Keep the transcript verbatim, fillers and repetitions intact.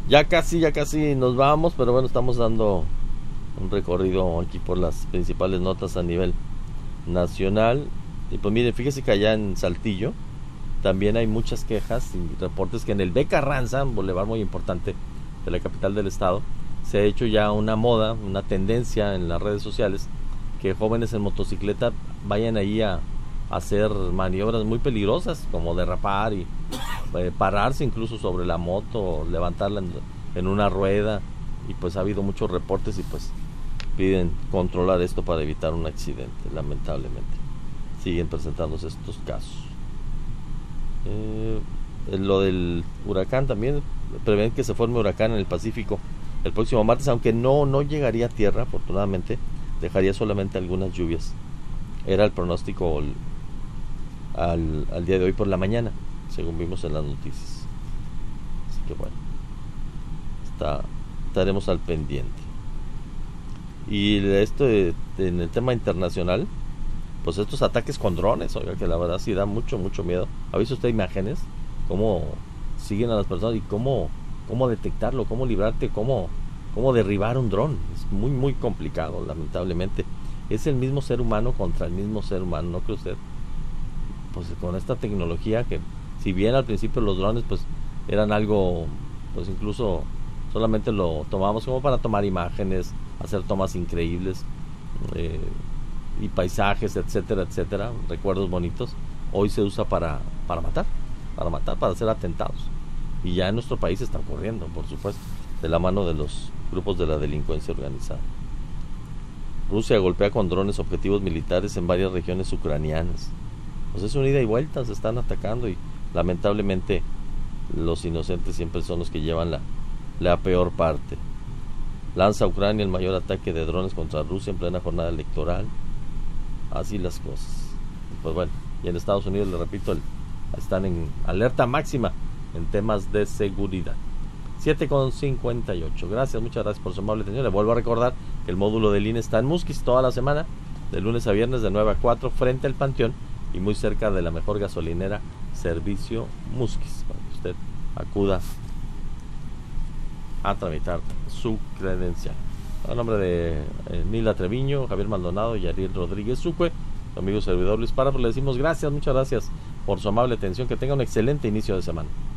Ya casi, ya casi nos vamos, pero bueno, estamos dando un recorrido aquí por las principales notas a nivel nacional. Y pues miren, fíjese que allá en Saltillo también hay muchas quejas y reportes que en el B. Carranza, un bulevar muy importante de la capital del estado, se ha hecho ya una moda, una tendencia en las redes sociales, que jóvenes en motocicleta vayan ahí a, a hacer maniobras muy peligrosas, como derrapar y eh, pararse incluso sobre la moto, levantarla en, en una rueda. Y pues ha habido muchos reportes y pues piden controlar esto para evitar un accidente. Lamentablemente siguen presentándose estos casos. Eh, lo del huracán también, prevén que se forme huracán en el Pacífico el próximo martes, aunque no, no llegaría a tierra, afortunadamente, dejaría solamente algunas lluvias. Era el pronóstico al, al, al día de hoy por la mañana, según vimos en las noticias. Así que bueno, está, estaremos al pendiente. Y esto de, de, en el tema internacional, pues estos ataques con drones, oiga, que la verdad sí da mucho, mucho miedo. ¿Ha visto usted imágenes? Cómo siguen a las personas y cómo, cómo detectarlo, cómo librarte, cómo, cómo derribar un dron. Es muy, muy complicado, lamentablemente. Es el mismo ser humano contra el mismo ser humano, ¿no cree usted? Pues con esta tecnología que, si bien al principio los drones pues eran algo, pues incluso solamente lo tomábamos como para tomar imágenes, hacer tomas increíbles, eh, y paisajes, etcétera, etcétera, recuerdos bonitos. Hoy se usa para, para matar, para matar, para hacer atentados. Y ya en nuestro país está ocurriendo, por supuesto, de la mano de los grupos de la delincuencia organizada. Rusia golpea con drones objetivos militares en varias regiones ucranianas. Pues es una ida y vuelta, se están atacando y lamentablemente los inocentes siempre son los que llevan la, la peor parte. Lanza Ucrania el mayor ataque de drones contra Rusia en plena jornada electoral. Así las cosas. Pues bueno, y en Estados Unidos, le repito, el, están en alerta máxima en temas de seguridad. siete con cincuenta y ocho. Gracias, muchas gracias por su amable atención. Le vuelvo a recordar que el módulo del I N E está en Musquis toda la semana, de lunes a viernes de nueve a cuatro, frente al Panteón y muy cerca de la mejor gasolinera, Servicio Musquis, para que usted acuda a tramitar su credencial. A nombre de eh, Nila Treviño, Javier Maldonado y Ariel Rodríguez Sucue, su amigo servidor Luis Páramo, le decimos gracias, muchas gracias por su amable atención. Que tenga un excelente inicio de semana.